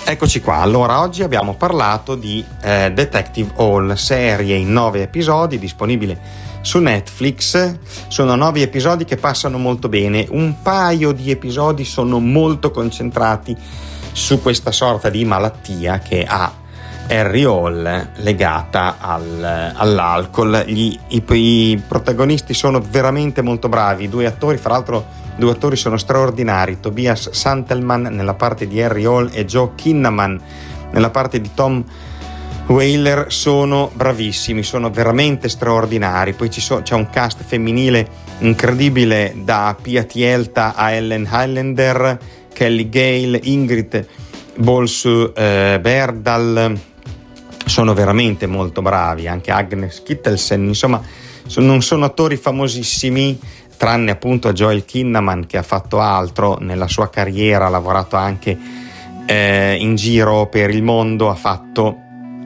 Eccoci qua, allora oggi abbiamo parlato di Detective Hall, serie in 9 episodi, disponibile su Netflix. Sono 9 episodi che passano molto bene, un paio di episodi sono molto concentrati su questa sorta di malattia che ha Harry Hall legata all'alcol. I protagonisti sono veramente molto bravi, due attori sono straordinari, Tobias Santelman nella parte di Harry Hall e Joe Kinnaman nella parte di Tom Whaler. Sono bravissimi, sono veramente straordinari. Poi c'è un cast femminile incredibile, da Pia Tielta a Ellen Highlander, Kelly Gale, Ingrid Bolsu Berdal, sono veramente molto bravi, anche Agnes Kittelsen. Insomma, non sono attori famosissimi, tranne appunto Joel Kinnaman, che ha fatto altro nella sua carriera, ha lavorato anche in giro per il mondo, ha fatto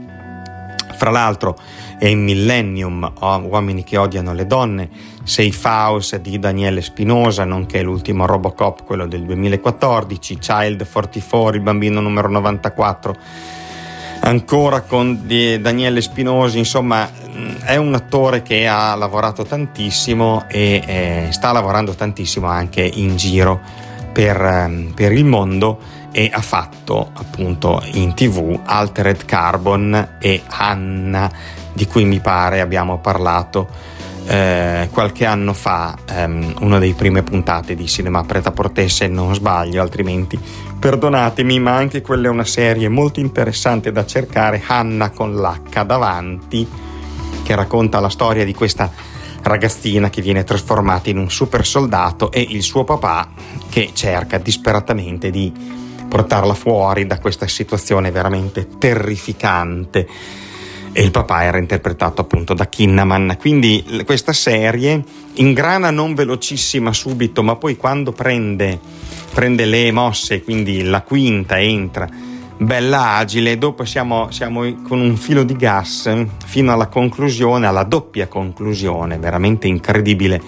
fra l'altro in Millennium, Uomini che odiano le donne, Safe House di Daniele Spinosa, nonché l'ultimo Robocop, quello del 2014, Child 44, il bambino numero 94, ancora con Daniele Spinosi. Insomma, è un attore che ha lavorato tantissimo e sta lavorando tantissimo anche in giro per il mondo, e ha fatto appunto in TV Altered Carbon e Hannah, di cui mi pare abbiamo parlato qualche anno fa, una delle prime puntate di Cinema Prêt-à-Porter, se non sbaglio, altrimenti perdonatemi, ma anche quella è una serie molto interessante da cercare, Hannah con l'H davanti, che racconta la storia di questa ragazzina che viene trasformata in un super soldato e il suo papà che cerca disperatamente di portarla fuori da questa situazione veramente terrificante, e il papà era interpretato appunto da Kinnaman. Quindi questa serie ingrana non velocissima subito, ma poi quando prende le mosse, quindi la quinta entra bella agile, dopo siamo con un filo di gas fino alla conclusione, alla doppia conclusione, veramente incredibile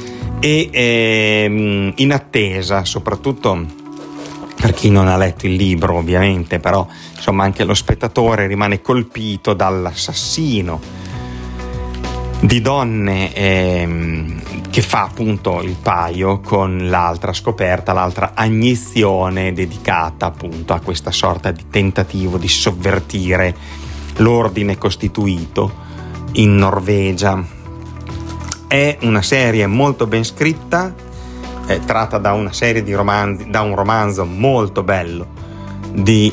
e in attesa, soprattutto per chi non ha letto il libro ovviamente, però insomma anche lo spettatore rimane colpito dall'assassino di donne che fa appunto il paio con l'altra scoperta, l'altra agnizione dedicata appunto a questa sorta di tentativo di sovvertire l'ordine costituito in Norvegia. È una serie molto ben scritta, tratta da una serie di romanzi, da un romanzo molto bello di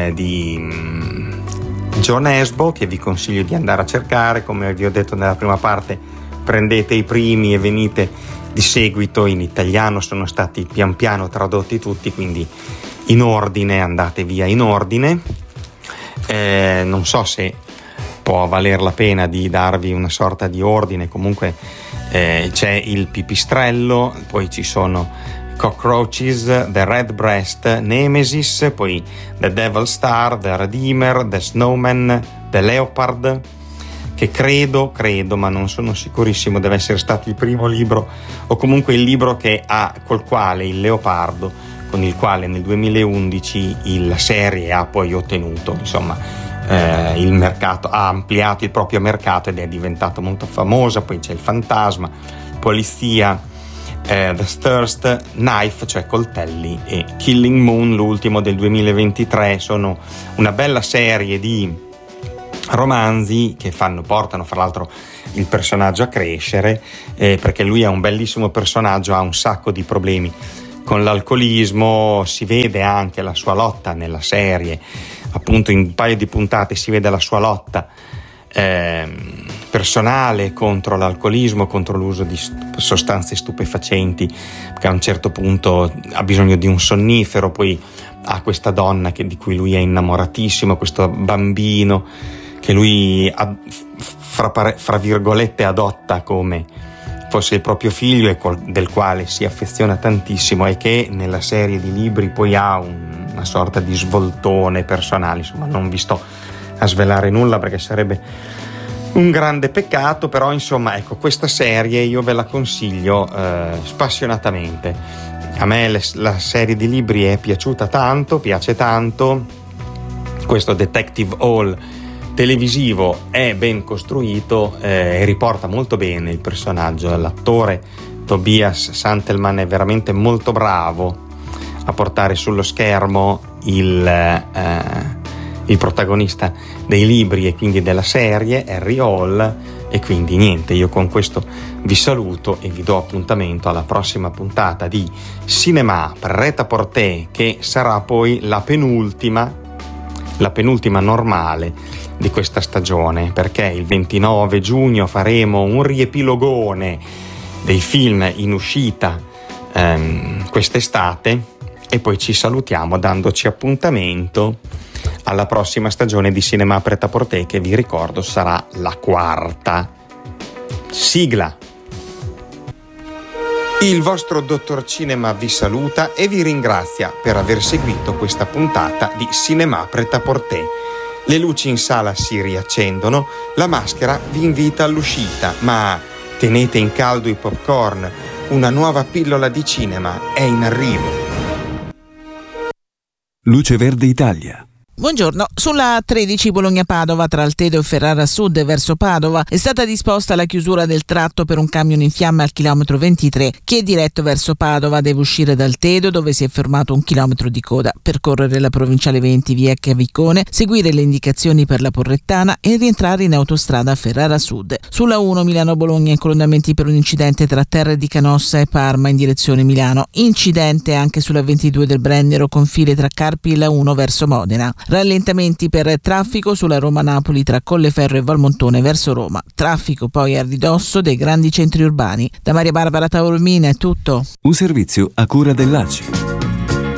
John Esbo, che vi consiglio di andare a cercare. Come vi ho detto nella prima parte, prendete i primi e venite di seguito. In italiano sono stati pian piano tradotti tutti, quindi in ordine, andate via in ordine. Non so se può valer la pena di darvi una sorta di ordine, comunque c'è il pipistrello, poi ci sono Cockroaches, The Red Breast, Nemesis, poi The Devil Star, The Redeemer, The Snowman, The Leopard, che credo, ma non sono sicurissimo, deve essere stato il primo libro, o comunque il libro col quale il leopardo, con il quale nel 2011 la serie ha poi ottenuto, insomma, il mercato, ha ampliato il proprio mercato ed è diventato molto famosa. Poi c'è il Fantasma, Polizia, The Thirst, Knife, cioè coltelli, e Killing Moon, l'ultimo del 2023. Sono una bella serie di romanzi che portano fra l'altro il personaggio a crescere, perché lui è un bellissimo personaggio, ha un sacco di problemi con l'alcolismo, si vede anche la sua lotta nella serie, appunto in un paio di puntate si vede la sua lotta personale contro l'alcolismo, contro l'uso di sostanze stupefacenti, che a un certo punto ha bisogno di un sonnifero, poi ha questa donna di cui lui è innamoratissimo, questo bambino che lui fra virgolette adotta come fosse il proprio figlio e del quale si affeziona tantissimo, e che nella serie di libri poi ha una sorta di svoltone personale. Insomma, non vi sto a svelare nulla perché sarebbe un grande peccato, però insomma, ecco, questa serie io ve la consiglio spassionatamente. A me la serie di libri è piaciuta tanto, piace tanto, Questo Detective Hall televisivo è ben costruito e riporta molto bene il personaggio. L'attore Tobias Santelman è veramente molto bravo a portare sullo schermo il protagonista dei libri e quindi della serie, Harry Hall. E quindi niente, io con questo vi saluto e vi do appuntamento alla prossima puntata di Cinema Prêt-à-Porter, che sarà poi la penultima normale di questa stagione, perché il 29 giugno faremo un riepilogone dei film in uscita quest'estate e poi ci salutiamo dandoci appuntamento alla prossima stagione di Cinema Prêt-à-Porter, che vi ricordo sarà la 4ª. Sigla. Il vostro dottor Cinema vi saluta e vi ringrazia per aver seguito questa puntata di Cinema Prêt-à-Porter. Le luci in sala si riaccendono, la maschera vi invita all'uscita, ma tenete in caldo i popcorn, una nuova pillola di cinema è in arrivo. Luce Verde Italia. Buongiorno, sulla A13 Bologna-Padova tra Altedo e Ferrara Sud verso Padova è stata disposta la chiusura del tratto per un camion in fiamme al chilometro 23. Chi è diretto verso Padova deve uscire da Altedo, dove si è fermato 1 chilometro di coda, percorrere la provinciale 20 via Chiavicone, seguire le indicazioni per la Porrettana e rientrare in autostrada a Ferrara Sud. Sulla 1 Milano-Bologna incolonnamenti per un incidente tra Terre di Canossa e Parma in direzione Milano. Incidente anche sulla 22 del Brennero con file tra Carpi e la 1 verso Modena. Rallentamenti per traffico sulla Roma-Napoli tra Colleferro e Valmontone verso Roma. Traffico poi a ridosso dei grandi centri urbani. Da Maria Barbara Taormina è tutto. Un servizio a cura dell'ACI.